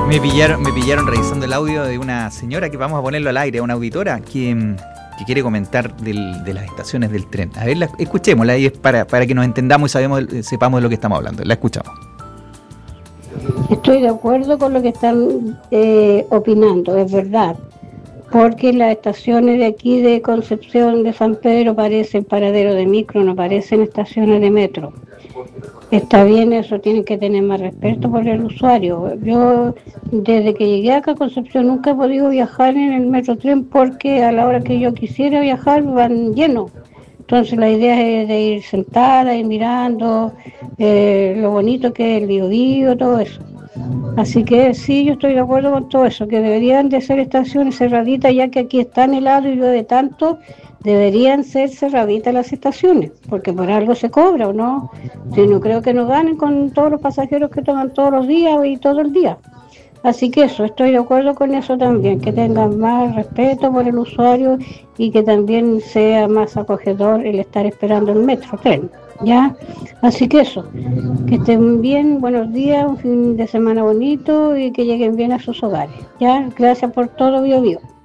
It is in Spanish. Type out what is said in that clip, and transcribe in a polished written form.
Me pillaron revisando el audio de una señora que vamos a ponerlo al aire, una auditora que quiere comentar de las estaciones del tren. A ver, escuchémosla y es para que nos entendamos y sepamos de lo que estamos hablando. La escuchamos. Estoy de acuerdo con lo que están opinando, es verdad, porque las estaciones de aquí de Concepción de San Pedro parecen paradero de micro, no parecen estaciones de metro. Está bien, eso tienen que tener más respeto por el usuario. Yo, desde que llegué acá a Concepción, nunca he podido viajar en el metro tren porque a la hora que yo quisiera viajar van llenos. Entonces la idea es de ir sentada, ir mirando lo bonito que es el Biobío, todo eso. Así que sí, yo estoy de acuerdo con todo eso, que deberían de ser estaciones cerraditas, ya que aquí es tan helado y llueve tanto, deberían ser cerraditas las estaciones, porque por algo se cobra, ¿o no? Si no creo que nos ganen con todos los pasajeros que toman todos los días y todo el día. Así que eso, estoy de acuerdo con eso también, que tengan más respeto por el usuario y que también sea más acogedor el estar esperando el metro, tren, ¿ya? Así que eso, que estén bien, buenos días, un fin de semana bonito y que lleguen bien a sus hogares, ¿ya? Gracias por todo, Bio Bio.